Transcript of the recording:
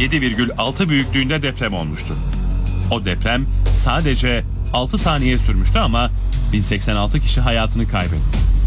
7,6 büyüklüğünde deprem olmuştu. O deprem sadece 6 saniye sürmüştü ama 1086 kişi hayatını kaybetti.